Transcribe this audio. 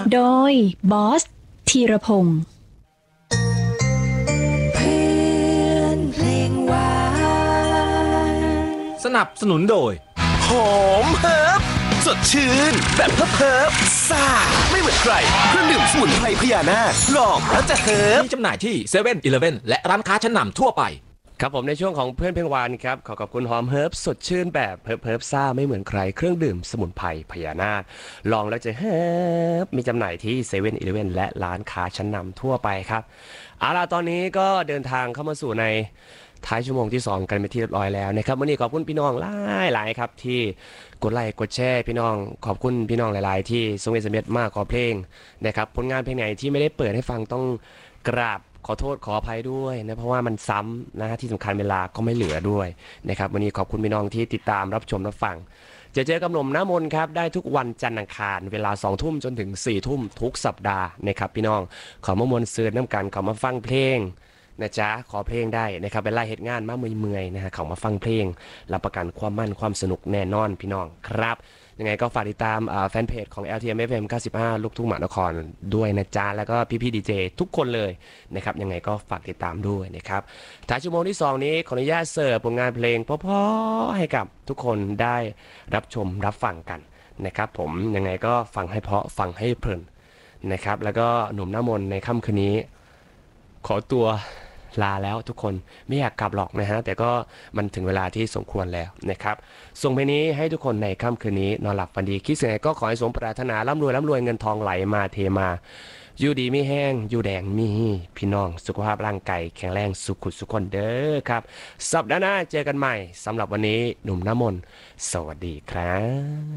โดยบอสธีรพงศ์สนับสนุนโดยหอมเฮิร์บสดชื่นแบบเฮิร์บซ่าไม่เหมือนใครเครื่องดื่มสมุนไพรพญานาคลองแล้วจะเฮิร์บมีจำหน่ายที่เซเว่นอีเลฟเว่นและร้านค้าชั้นนำทั่วไปครับผมในช่วงของเพื่อนเพลงวานครับขอขอบคุณหอมเฮิร์บสดชื่นแบบเฮิร์บซ่าไม่เหมือนใครเครื่องดื่มสมุนไพรพญานาคลองแล้วจะเฮิร์บมีจำหน่ายที่เซเว่นอีเลฟเว่นและร้านค้าชั้นนำทั่วไปครับเอาล่ะตอนนี้ก็เดินทางเข้ามาสู่ในท้ายชั่วโมงที่2กันไปที่เรียบร้อยแล้วนะครับวันนี้ขอบคุณพี่น้องหลายครับที่กดไลค์กดแชร์พี่น้องขอบคุณพี่น้องหลายๆที่ส่งSMSมากขอเพลงนะครับผลงานเพลงไหนที่ไม่ได้เปิดให้ฟังต้องกราบขอโทษขออภัยด้วยนะเพราะว่ามันซ้ำนะที่สำคัญเวลาก็ไม่เหลือด้วยนะครับวันนี้ขอบคุณพี่น้องที่ติดตามรับชมรับฟังเจอกับหนุ่มน้ำมนต์ครับได้ทุกวันจันทร์อังคารเวลา20 ทุ่มจนถึง4 ทุ่มทุกสัปดาห์นะครับพี่น้องขอมามวลซืนน้ำกันขอมาฟังเพลงนะจ๊ะขอเพลงได้นะครับเวลาเหตุงานมาเมื่อยๆนะฮะเขามาฟังเพลงรับประกันความมั่นความสนุกแน่นอนพี่น้องครับยังไงก็ฝากติดตามแฟนเพจของ LTM FM 95 ลูกทุ่งมหานครด้วยนะจ๊ะแล้วก็พี่ดีเจทุกคนเลยนะครับยังไงก็ฝากติดตามด้วยนะครับท้ายชั่วโมงที่2นี้ขออนุญาตเสิร์ฟผลงานเพลงเพราะๆให้กับทุกคนได้รับชมรับฟังกันนะครับผมยังไงก็ฟังให้เพราะฟังให้เพลินนะครับแล้วก็หนุ่มหน้ามนต์ในค่ำคืนนี้ขอตัวลาแล้วทุกคนไม่อยากกลับหรอกนะฮะแต่ก็มันถึงเวลาที่สมควรแล้วนะครับส่งเพลงนี้ให้ทุกคนในค่ำคืนนี้นอนหลับฝันดีคิดสิ่งใดก็ขอให้สมปรารถนาร่ำรวยเงินทองไหลมาเทมาอยู่ดีไม่แห้งอยู่แดงมีพี่น้องสุขภาพร่างกายแข็งแรงสุขุสุขคนเด้อครับสัปดาห์หน้าเจอกันใหม่สำหรับวันนี้หนุ่มน้ำมนต์สวัสดีครับ